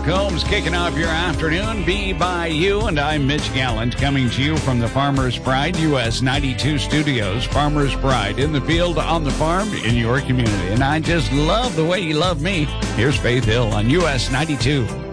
Combs kicking off your afternoon. Be by you, and I'm Mitch Gallant coming to you from the Farmer's Pride US 92 studios. Farmer's Pride in the field, on the farm, in your community. And I just love the way you love me. Here's Faith Hill on US 92.